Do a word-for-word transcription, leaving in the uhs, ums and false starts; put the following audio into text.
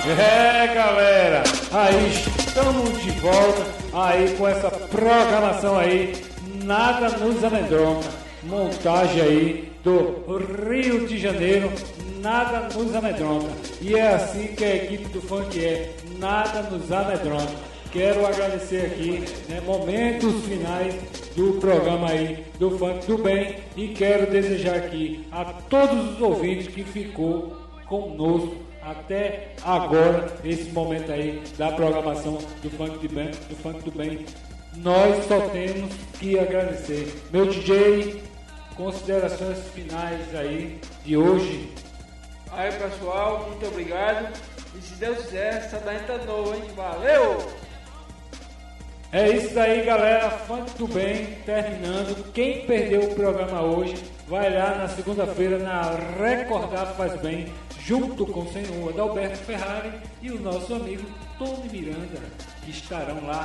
É, galera, aí estamos de volta aí com essa programação aí, Nada nos Amedronta, montagem aí do Rio de Janeiro, Nada nos Amedronta. E é assim que a equipe do funk é, Nada nos Amedronta. Quero agradecer aqui, né, momentos finais do programa aí do Funk do Bem, e quero desejar aqui a todos os ouvintes que ficou conosco até agora, esse momento aí da programação do Funk do Bem, do Funk do Bem. Nós só temos que agradecer. Meu D J, considerações finais aí de hoje. Aí, pessoal, muito obrigado. E se Deus quiser, essa daí tá novo, hein? Valeu! É isso aí, galera. Funk do Bem terminando. Quem perdeu o programa hoje, vai lá na segunda-feira na Recordar Faz Bem, junto com o senhor Adalberto Ferrari e o nosso amigo Tony Miranda, que estarão lá